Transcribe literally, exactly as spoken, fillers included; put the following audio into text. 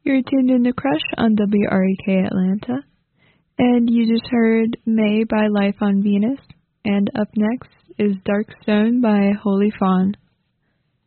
You're tuned in to Crush on W R E K Atlanta. And you just heard May by Life on Venus. And up next is Dark Stone by Holy Fawn.